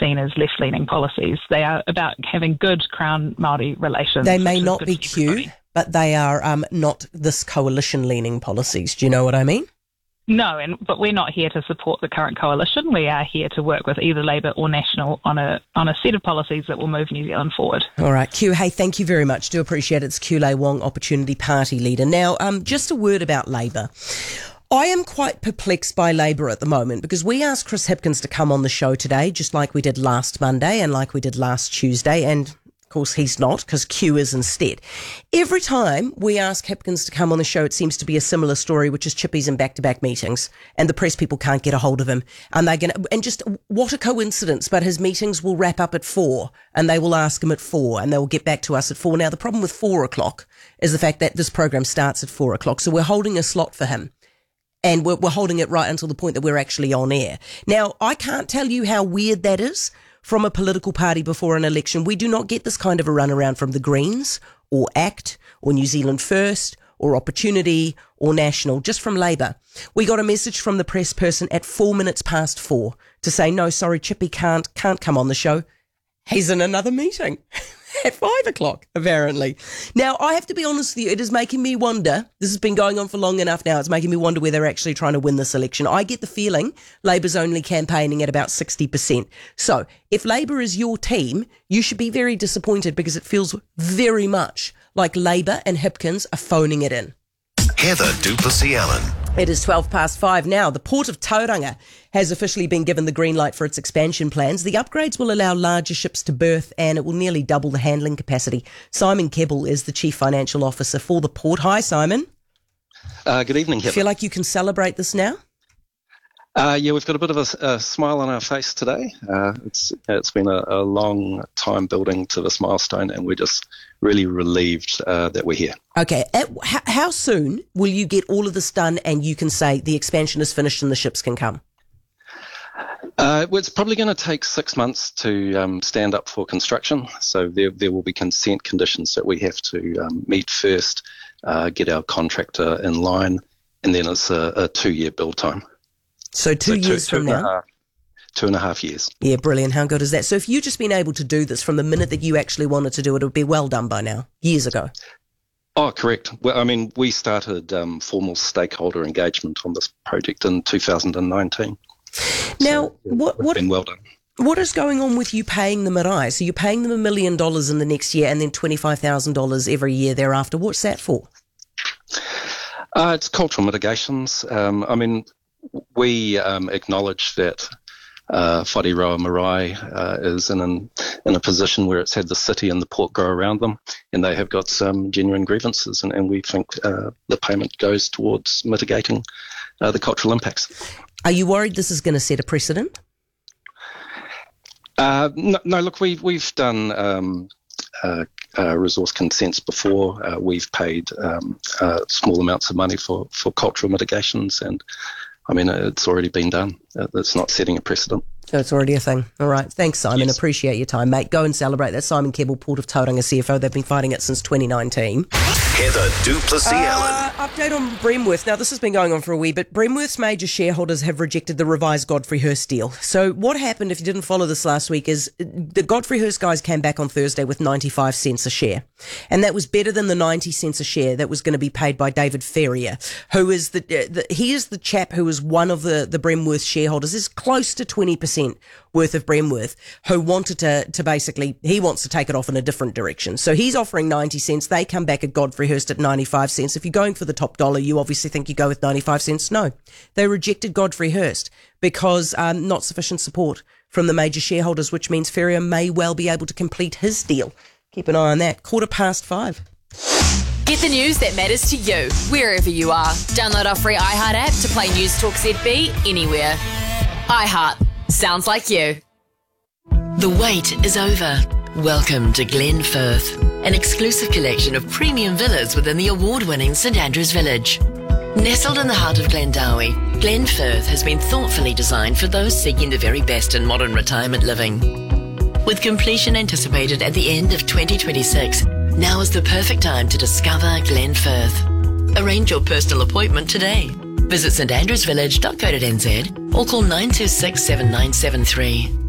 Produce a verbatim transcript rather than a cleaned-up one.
seen as left-leaning policies. They are about having good Crown Māori relations. They may not be Q, but they are um, not this coalition-leaning policies. Do you know what I mean? No, and but we're not here to support the current coalition. We are here to work with either Labour or National on a on a set of policies that will move New Zealand forward. All right, Q, hey, thank you very much. Do appreciate it. It's Q Lei Wong, Opportunity Party leader. Now, um, just a word about Labour. I am quite perplexed by Labour at the moment because we asked Chris Hipkins to come on the show today, just like we did last Monday and like we did last Tuesday, and of course he's not because Q is instead. Every time we ask Hipkins to come on the show, it seems to be a similar story, which is Chippy's in back-to-back meetings and the press people can't get a hold of him. And they're going to, and just what a coincidence, but his meetings will wrap up at four and they will ask him at four and they will get back to us at four. Now, the problem with four o'clock is the fact that this program starts at four o'clock. So we're holding a slot for him. And we're, we're holding it right until the point that we're actually on air. Now, I can't tell you how weird that is from a political party before an election. We do not get this kind of a runaround from the Greens or ACT or New Zealand First or Opportunity or National, just from Labour. We got a message from the press person at four minutes past four to say, no, sorry, Chippy can't, can't come on the show. He's in another meeting. At five o'clock, apparently. Now, I have to be honest with you, it is making me wonder, this has been going on for long enough now, it's making me wonder whether they're actually trying to win this election. I get the feeling Labour's only campaigning at about sixty percent. So, if Labour is your team, you should be very disappointed because it feels very much like Labour and Hipkins are phoning it in. Heather du Plessis-Allen. It is twelve past five now. The Port of Tauranga has officially been given the green light for its expansion plans. The upgrades will allow larger ships to berth and it will nearly double the handling capacity. Simon Kebbell is the Chief Financial Officer for the port. Hi, Simon. Uh, good evening, Heather. Do you feel like you can celebrate this now? Uh, yeah, we've got a bit of a, a smile on our face today. Uh, it's it's been a, a long time building to this milestone, and we're just really relieved uh, that we're here. Okay, At, how, how soon will you get all of this done and you can say the expansion is finished and the ships can come? Uh, well, it's probably going to take six months to um, stand up for construction, so there there will be consent conditions that we have to um, meet first, uh, get our contractor in line, and then it's a, a two-year build time. So two so years two, from two now? And a half, two and a half years. Yeah, brilliant. How good is that? So if you'd just been able to do this from the minute that you actually wanted to do it, it would be well done by now, years ago. Oh, correct. Well, I mean, we started um, formal stakeholder engagement on this project in two thousand nineteen. Now, so, what what been well done. What is going on with you paying them at I? So you're paying them a million dollars in the next year and then twenty-five thousand dollars every year thereafter. What's that for? Uh, it's cultural mitigations. Um, I mean, we um, acknowledge that uh, Whareroa Marae uh, is in, an, in a position where it's had the city and the port grow around them, and they have got some genuine grievances, and, and we think uh, the payment goes towards mitigating uh, the cultural impacts. Are you worried this is going to set a precedent? Uh, no, no, look, we've, we've done um, uh, uh, resource consents before. Uh, we've paid um, uh, small amounts of money for, for cultural mitigations, and I mean, it's already been done. It's not setting a precedent. So it's already a thing. All right. Thanks, Simon. Yes. Appreciate your time, mate. Go and celebrate. That's Simon Kebbell, Port of Tauranga C F O. They've been fighting it since twenty nineteen. Heather du Plessis-Allen. Uh, update on Bremworth. Now, this has been going on for a wee bit. Bremworth's major shareholders have rejected the revised Godfrey Hirst deal. So what happened, if you didn't follow this last week, is the Godfrey Hirst guys came back on Thursday with ninety-five cents a share. And that was better than the ninety cents a share that was going to be paid by David Ferrier, who is the, uh, the he is the chap who is one of the, the Bremworth shareholders. Is close to twenty percent worth of Bremworth, who wanted to, to basically, he wants to take it off in a different direction. So he's offering ninety cents. They come back at Godfrey Hirst at ninety-five cents. If you're going for the top dollar, you obviously think you go with ninety-five cents. No, they rejected Godfrey Hirst because um, not sufficient support from the major shareholders, which means Ferrier may well be able to complete his deal. Keep an eye on that. Quarter past five. Get the news that matters to you, wherever you are. Download our free iHeart app to play News Talk Z B anywhere. iHeart. Sounds like you. The wait is over. Welcome to Glen Firth, an exclusive collection of premium villas within the award-winning St Andrews Village. Nestled in the heart of Glendowie, Glen Firth has been thoughtfully designed for those seeking the very best in modern retirement living. With completion anticipated at the end of twenty twenty-six, now is the perfect time to discover Glen Firth. Arrange your personal appointment today. Visit st andrews village dot co dot n z or call nine two six seven nine seven three.